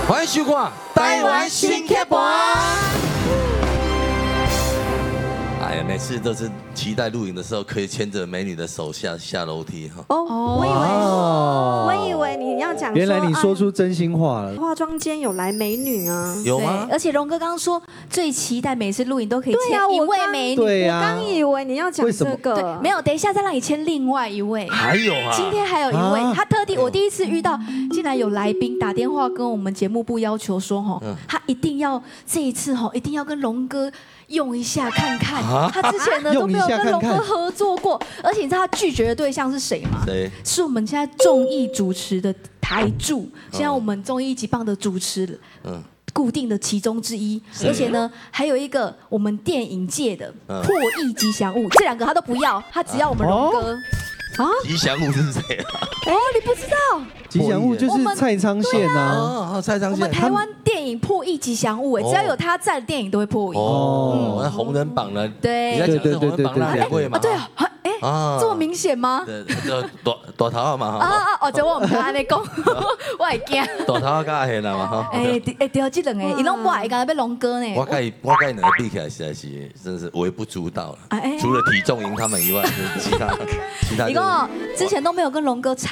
欢迎收看《台湾新剧本》。哎呀，每次都是期待录影的时候可以牵着美女的手下楼梯哈。 哦，我以为你要讲， 原来你说出真心话了。 化妆间有来美女啊？ 有吗？ 而且荣哥刚刚说最期待每次录影都可以对啊签一位美女。 对呀， 我刚以为你要讲这个， 没有，等一下再让你签另外一位。 还有啊， 今天还有一位，他特地我第一次遇到，竟然有来宾打电话跟我们节目部要求说，哈，他一定要这一次哈，一定要跟荣哥用一下看看。他之前呢都没有跟荣哥合作过，而且你知道他拒绝的对象是谁吗？ 谁？ 是我们现在综艺主持的台柱，现在我们综艺一级棒的主持，固定的其中之一。而且呢，还有一个我们电影界的破亿吉祥物，这两个他都不要，他只要我们荣哥。 啊，吉祥物是谁啊？ 哦，你不知道？ 吉祥物就是蔡昌宪啊。 哦，蔡昌宪。 我们台湾电影破亿吉祥物，哎，只要有他在的电影都会破亿。 哦，那红人榜呢？ 对， 你在讲是红人榜那两位吗？ 对啊，哎，这么明显吗？ 大头嘛哈。 哦，这我唔敢安尼讲，我会惊。 大头加黑啦嘛哈。 哎，对，这两个，伊拢不爱刚才被龙哥呢。 我跟两个比起来，实在是真是微不足道了。除了体重赢他们以外，其他。 你讲之前都没有跟龙哥